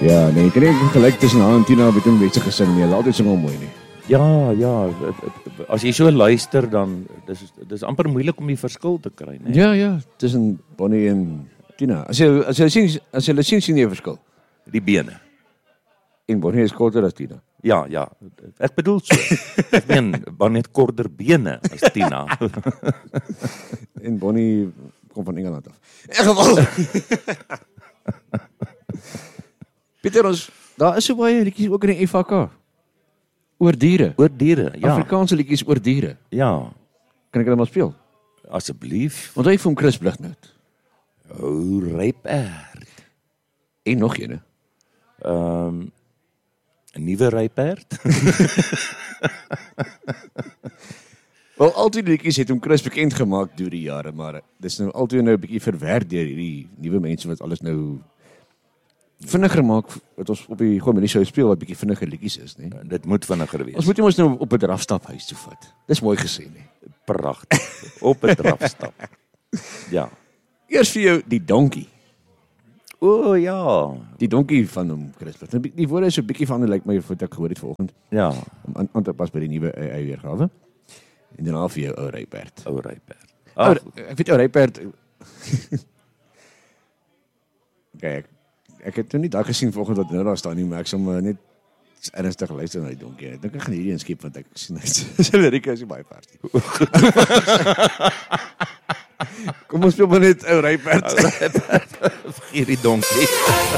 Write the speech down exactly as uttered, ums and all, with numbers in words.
Ja, nee, ek het gelyk tussen haar en Tina met hom mense gesing nie. Hulle altyd sing hom mooi nie. Ja, ja, as jy so luister dan dis dis amper moeilik om die verskil te kry, né? Ja, ja, tussen Bonnie en Tina. As jy as jy sien as jy sien sien jy 'n verskil. Die bene. En Bonnie is korter as Tina. Ja, ja. Ek bedoel so. Ek meen Bonnie het korter bene as Tina. En Bonnie kom van Engeland af. In geval. Pieter, ons daar is so baie liedjies ook in die F H K. Oor diere. Oor diere, ja. Afrikaanse liedjies oor diere. Ja. Kan ek hulle maar speel? Asseblief. Want hy vir hom Chris Blighnout. O, ryperd. En nog een. Ehm um, 'n nuwe ryperd. Wel, altyd liedjies het hom Chris bekend gemaak deur die jare, maar dis nou altyd nou 'n bietjie verwerk deur hierdie nuwe mense wat alles nou vinniger maak, wat ons op die Goeie Manier Show speel, wat bietjie vinniger liedjies is, né? Dit moet vinniger wees. Ons moet ons nou op 'n drafstap huis toe vat. Dis mooi gesê, né? Pragtig. Op 'n drafstap. Ja. Eers vir jou die donkie. O ja, die donkie van hom Chris. Die woorde is so 'n bietjie van lyk my wat ek gehoor het vanoggend. Ja, om aan, aan te pas by die nuwe weergawe. En dan af vir jou ou ryperd. Ou ryperd. Ou, ek weet ou ryperd. Kyk, ek het nou nie daai gesien vanoggend wat nou daar staan nie, maar ek sal net ernstig luister na die donkie. Ek dink ek gaan hierdie een skep want ek sien hy se lirieke is baie vers. Kom ons speel maar net ou ryperd. Vergeet die donkie.